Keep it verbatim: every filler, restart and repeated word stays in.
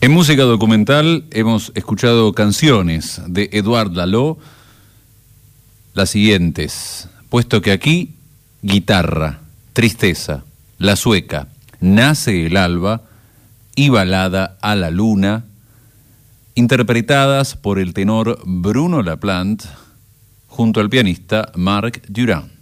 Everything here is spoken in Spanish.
En música documental hemos escuchado canciones de Edouard Lalo, las siguientes, puesto que aquí, guitarra, tristeza, la sueca, nace el alba y balada a la luna, interpretadas por el tenor Bruno Laplante junto al pianista Marc Durand.